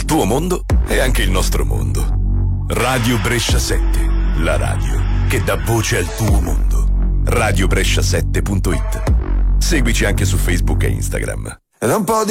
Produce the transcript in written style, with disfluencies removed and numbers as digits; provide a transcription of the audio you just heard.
tuo mondo è anche il nostro mondo. Radio Brescia 7, la radio che dà voce al tuo mondo. radiobrescia7.it. Seguici anche su Facebook e Instagram. Ed un po'